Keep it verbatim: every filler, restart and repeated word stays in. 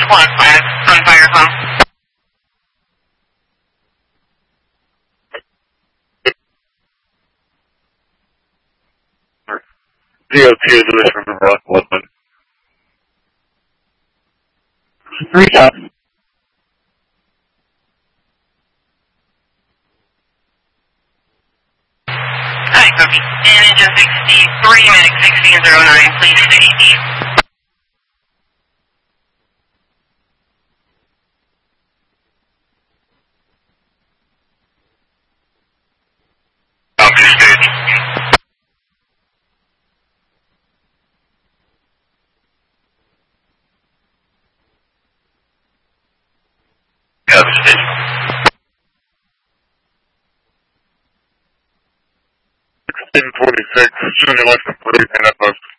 o'clock five on fire call. D O T is listening from Rock Woodland. Three thousand. Hi, copy. And engine sixty-three, medic sixteen oh nine, please stay deep. Understood. Understood. sixteen forty-six, shooting your license, please, and that post.